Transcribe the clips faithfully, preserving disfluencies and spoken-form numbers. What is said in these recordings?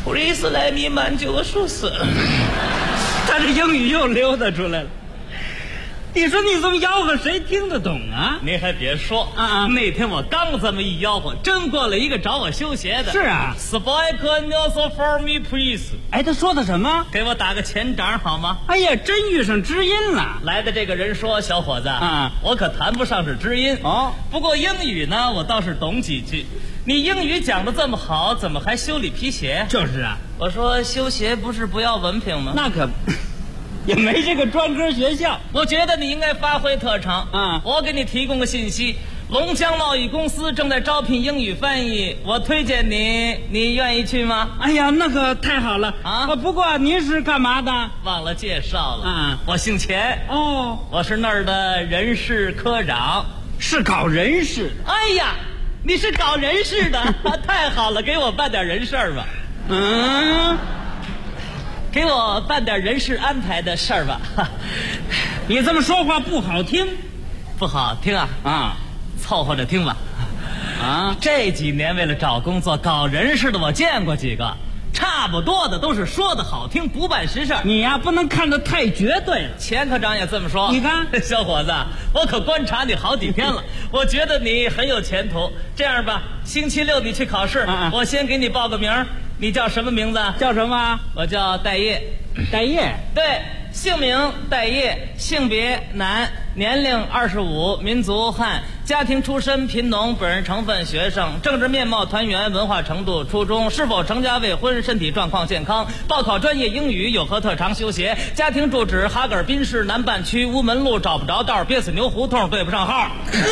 Please let me 满九个数字。 他这英语又溜达出来了。你说你这么吆喝，谁听得懂啊？ 您还别说啊啊！ 那天我刚这么一吆喝，真过来一个找我修鞋的。 是啊 ，Speak also for me, please。 哎，他说的什么？ 给我打个前掌好吗？ 哎呀，真遇上知音了。 来的这个人说：“小伙子， 啊， 我可谈不上是知音哦， 不过英语呢，我倒是懂几句。你英语讲得这么好，怎么还修理皮鞋？” 就是啊， 我说修鞋不是不要文凭吗？ 那可也没这个专科学校。 我觉得你应该发挥特长。 啊， 我给你提供个信息，龙江贸易公司正在招聘英语翻译，我推荐你，你愿意去吗？ 哎呀，那个太好了啊！ 不过您是干嘛的？ 忘了介绍了。 啊， 我姓钱。 哦， 我是那儿的人事科长。 是搞人事。 哎呀，你是搞人事的，太好了，给我办点人事儿吧。 嗯， 给我办点人事安排的事儿吧。 你这么说话不好听。 不好听啊？ 啊， 凑合着听吧。 啊， 这几年为了找工作搞人事的我见过几个，差不多的都是说的好听不办实事。 你呀不能看得太绝对了。 钱科长也这么说。 你看小伙子，我可观察你好几天了，我觉得你很有前途。这样吧，星期六你去考试， 啊、 我先给你报个名。你叫什么名字？ 叫什么？ 我叫戴业。 戴业。 对，姓名戴业，性别男，年龄二十五，民族汉，家庭出身贫农，本人成分学生，政治面貌团员，文化程度初中，是否成家未婚，身体状况健康，报考专业英语，有何特长修鞋，家庭住址哈格尔滨市南半区乌门路，找不着道，憋死牛胡同，对不上号。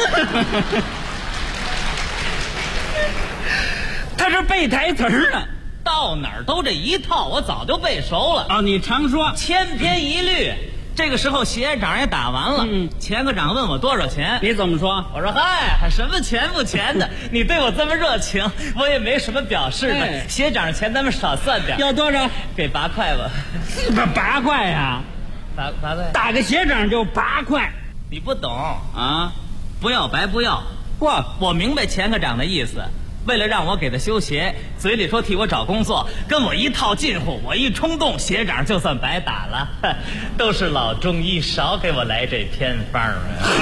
他这背台词儿呢。 到哪儿都这一套，我早就背熟了。 哦，你常说千篇一律。这个时候鞋掌也打完了， 嗯， 钱科长问我多少钱， 你怎么说？ 我说嗨，还什么钱不钱的，你对我这么热情，我也没什么表示的。 哎、 鞋掌钱咱们少算点。 要多少？ 给八块吧。 八八块呀？ 八八块。 打个鞋掌就八块？ 你不懂啊？ 不要白不要。 哇， 我明白钱科长的意思。为了让我给他修鞋，嘴里说替我找工作，跟我一套近乎，我一冲动，鞋掌就算白打了。都是老中医，少给我来这偏方啊！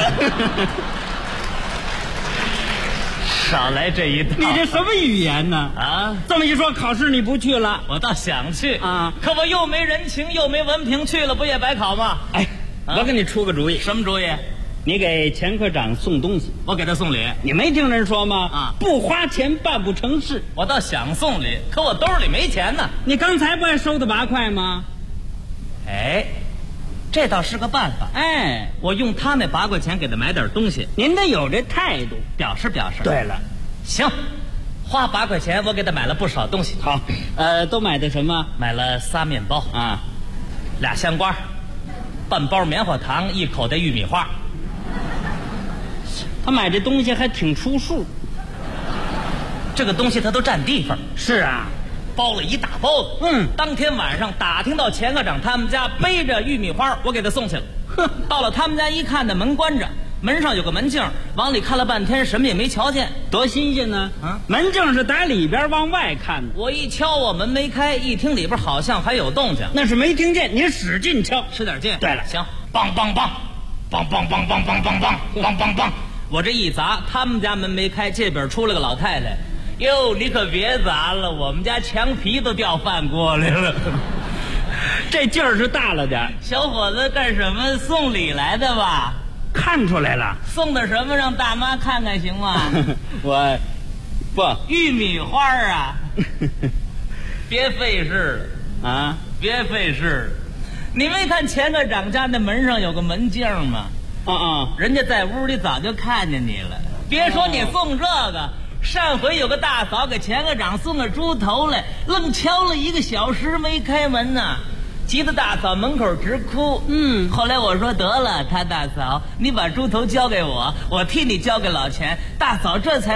少来这一套。 你这什么语言呢？ 啊， 这么一说，考试你不去了？ 我倒想去啊， 可我又没人情，又没文凭，去了不也白考吗？ 哎， 啊、 我给你出个主意。 什么主意？ 你给钱科长送东西， 我给他送礼。 你没听人说吗？ 啊， 不花钱办不成事。 我倒想送礼，可我兜里没钱呢。 你刚才不还收的八块吗？ 哎，这倒是个办法。 哎， 我用他那八块钱给他买点东西。 您得有这态度， 表示表示。 对了， 行，花八块钱我给他买了不少东西。 好，呃，都买的什么？ 买了仨面包啊， 俩香瓜，半包棉花糖，一口袋玉米花。 他买这东西还挺出数， 这个东西他都占地方。 是啊， 包了一大包子。 嗯， 当天晚上打听到钱科长他们家背着玉米花，我给他送去了。 哼， 到了他们家一看，那门关着，门上有个门镜，往里看了半天，什么也没瞧见， 多新鲜呢！ 啊， 门镜是打里边往外看的。 我一敲，我门没开，一听里边好像还有动静， 那是没听见，你使劲敲， 使点劲。 对了， 行，梆梆梆，梆梆梆梆梆梆梆梆梆梆。我这一砸，他们家门没开，这边出来个老太太。哟，你可别砸了，我们家墙皮都掉饭锅来了。 这劲儿是大了点。 小伙子干什么？送礼来的吧？ 看出来了。 送的什么？让大妈看看行吗？ 我，不， 玉米花啊。别费事了啊！ 别费事了。你没看钱科长家那门上有个门镜吗？ 啊啊！ 人家在屋里早就看见你了。别说你送这个，上回有个大嫂给钱科长送个猪头来，愣敲了一个小时没开门呢，急得大嫂门口直哭。 嗯， 后来我说得了，他大嫂，你把猪头交给我，我替你交给老钱。大嫂这才